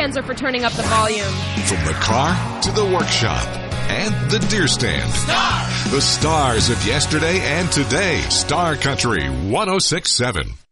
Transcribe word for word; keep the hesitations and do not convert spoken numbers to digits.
Spencer, for turning up the volume. From the car to the workshop and the deer stand. Star! The stars of yesterday and today. Star Country one oh six point seven.